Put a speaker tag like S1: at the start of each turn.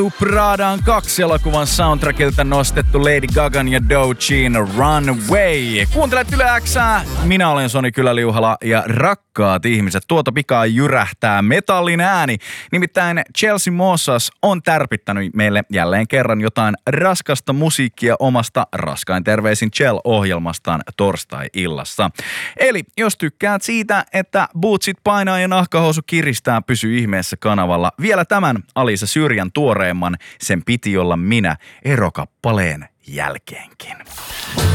S1: Pradaan 2 elokuvan soundtrackilta nostettu Lady Gagan ja Doechien Runaway. Kuuntelet Yle X:ää, minä olen Soni Kyläliuhala ja rakkaat ihmiset, tuota pikaa jyrähtää metallin ääni. Nimittäin Chelsea Mosas on tärpittänyt meille jälleen kerran jotain raskasta musiikkia omasta Raskain terveisin Chell-ohjelmastaan torstai-illassa. Eli jos tykkäät siitä, että bootsit painaa ja nahkahousu kiristää, pysy ihmeessä kanavalla. Vielä tämän Alisa Syrjän tuoreemman Sen piti olla minä -erokappaleen jälkeenkin.